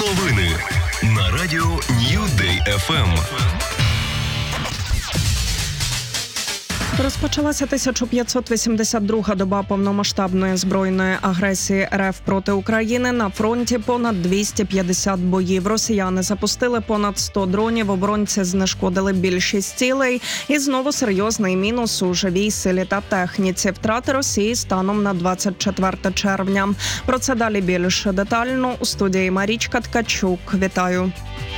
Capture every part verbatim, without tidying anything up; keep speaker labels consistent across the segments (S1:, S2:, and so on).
S1: Новини на радіо New Day еф ем.
S2: Розпочалася тисяча п'ятсот вісімдесят друга доба повномасштабної збройної агресії РФ проти України. На фронті понад двісті п'ятдесят боїв. Росіяни запустили понад сто дронів, оборонці знешкодили більшість цілей. І знову серйозний мінус у живій силі та техніці. Втрати Росії станом на двадцять четверте червня. Про це далі більш детально у студії Марічка Ткачук. Вітаю.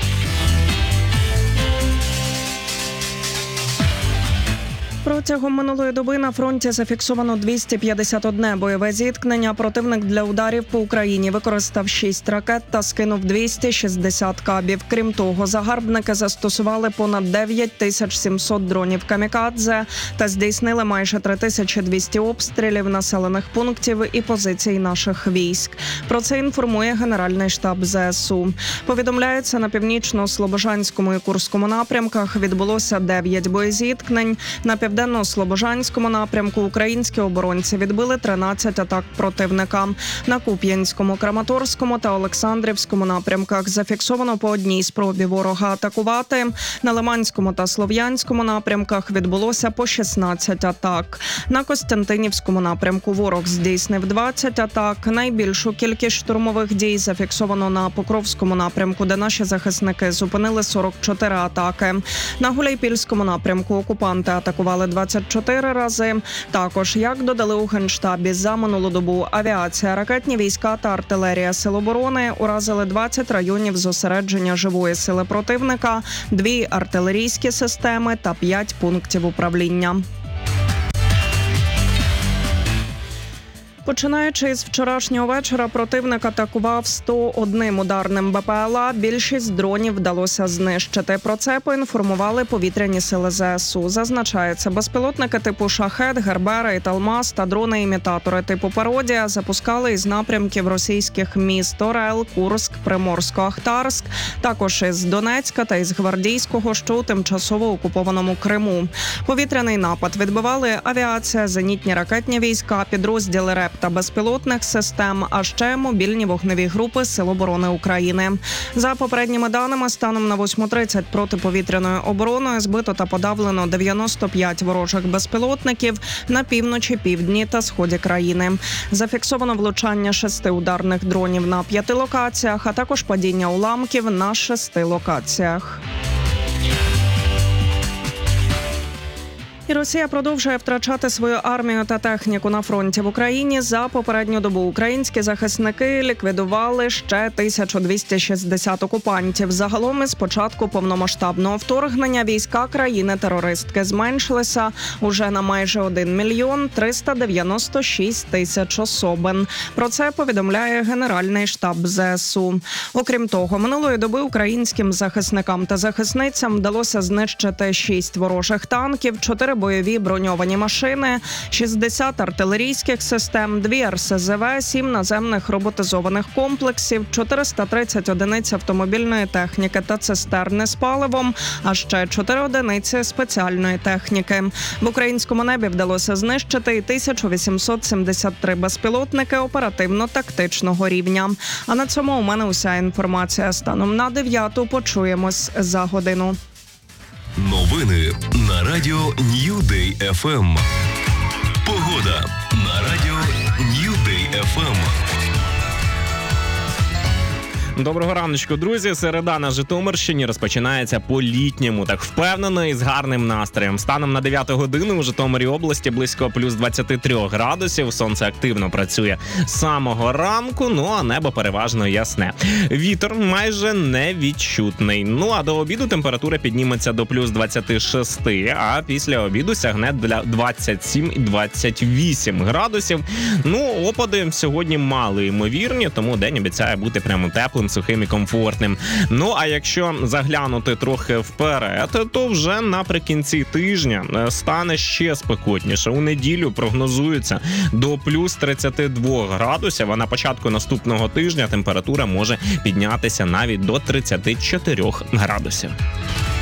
S2: Протягом минулої доби на фронті зафіксовано двісті п'ятдесят одне бойове зіткнення. Противник для ударів по Україні використав шість ракет та скинув двісті шістдесят кабів. Крім того, загарбники застосували понад дев'ять тисяч сімсот дронів камікадзе та здійснили майже три тисячі двісті обстрілів населених пунктів і позицій наших військ. Про це інформує Генеральний штаб зе ес у. Повідомляється, на північно-слобожанському і Курському напрямках відбулося дев'ять боєзіткнень. На південно-слобожанському напрямку українські оборонці відбили тринадцять атак противника. На Куп'янському, Краматорському та Олександрівському напрямках зафіксовано по одній спробі ворога атакувати. На Лиманському та Слов'янському напрямках відбулося по шістнадцять атак. На Костянтинівському напрямку ворог здійснив двадцять атак. Найбільшу кількість штурмових дій зафіксовано на Покровському напрямку, де наші захисники зупинили сорок чотири атаки. На Гуляйпільському напрямку окупанти атакували двадцять чотири рази. Також, як додали у Генштабі, за минулу добу авіація, ракетні війська та артилерія Сил оборони уразили двадцять районів зосередження живої сили противника, дві артилерійські системи та п'ять пунктів управління. Починаючи з вчорашнього вечора, противник атакував сто одним ударним бе пе ел а. Більшість дронів вдалося знищити. Про це поінформували повітряні сили зе ес у. Зазначається, безпілотники типу «Шахед», «Гербера» і «Талмаз» та дрони-імітатори типу «Пародія» запускали із напрямків російських міст Орел, Курськ, Приморсько-Ахтарськ, також із Донецька та із Гвардійського, що у тимчасово окупованому Криму. Повітряний напад відбивали авіація, зенітні ракетні війська, підрозділи РЕП та безпілотних систем, а ще мобільні вогневі групи Сил оборони України. За попередніми даними, станом на восьму тридцять протиповітряною обороною збито та подавлено дев'яносто п'ять ворожих безпілотників на півночі, півдні та сході країни. Зафіксовано влучання шести ударних дронів на п'яти локаціях, а також падіння уламків на шести локаціях. І Росія продовжує втрачати свою армію та техніку на фронті в Україні. За попередню добу українські захисники ліквідували ще тисячу двісті шістдесят окупантів. Загалом із початку повномасштабного вторгнення війська країни-терористки зменшилися уже на майже один мільйон триста дев'яносто шість тисяч особин. Про це повідомляє Генеральний штаб зе ес у. Окрім того, минулої доби українським захисникам та захисницям вдалося знищити шість ворожих танків, чотири бойові броньовані машини, шістдесят артилерійських систем, дві ер ес зе ве, сім наземних роботизованих комплексів, чотириста тридцять одиниць автомобільної техніки та цистерни з паливом, а ще чотири одиниці спеціальної техніки. В українському небі вдалося знищити і тисячу вісімсот сімдесят три безпілотники оперативно-тактичного рівня. А на цьому у мене уся інформація. Станом на дев'яту почуємось за годину.
S1: Новини на радіо New Day еф ем. Погода на радіо New Day еф ем.
S3: Доброго раночку, друзі. Середа на Житомирщині розпочинається по-літньому, так впевнено і з гарним настроєм. Станом на дев'яту годину у Житомирі області близько плюс двадцять три градусів. Сонце активно працює з самого ранку, ну а небо переважно ясне. Вітер майже невідчутний. Ну а до обіду температура підніметься до плюс двадцять шість, а після обіду сягне для двадцять сім - двадцять вісім градусів. Ну, опади сьогодні мало ймовірні, тому день обіцяє бути прямо теплим, сухим і комфортним. Ну, а якщо заглянути трохи вперед, то вже наприкінці тижня стане ще спекотніше. У неділю прогнозується до плюс тридцять два градусів, а на початку наступного тижня температура може піднятися навіть до тридцять чотири градусів.